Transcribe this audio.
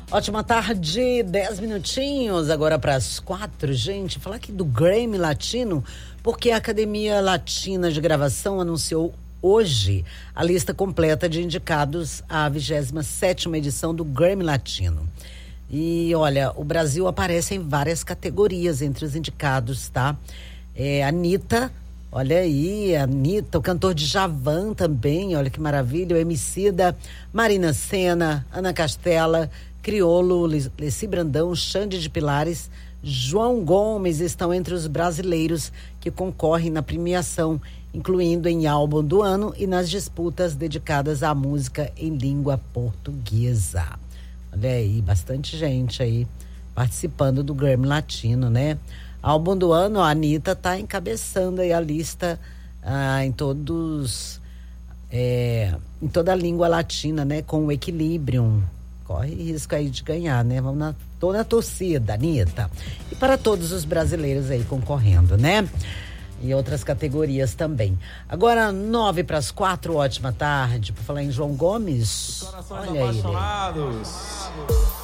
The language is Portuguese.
Ótima tarde, 10 minutinhos, agora para as 4, gente. Falar aqui do Grammy Latino, porque a Academia Latina de Gravação anunciou hoje a lista completa de indicados à 27ª edição do Grammy Latino. E olha, o Brasil aparece em várias categorias entre os indicados, tá? Anitta, olha aí, Anitta, o cantor Djavan também, olha que maravilha, o Emicida, Marina Sena, Ana Castela, Criolo, Leci Brandão, Xande de Pilares, João Gomes estão entre os brasileiros que concorrem na premiação, incluindo em álbum do ano e nas disputas dedicadas à música em língua portuguesa. Olha aí, bastante gente aí participando do Grammy Latino, né? Álbum do ano, a Anitta tá encabeçando aí a lista em toda a língua latina, né? Com o Equilibrium. Corre risco aí de ganhar, né? Tô na torcida, Anitta. E para todos os brasileiros aí concorrendo, né? E outras categorias também. Agora, 3:09, ótima tarde. Por falar em João Gomes, olha ele.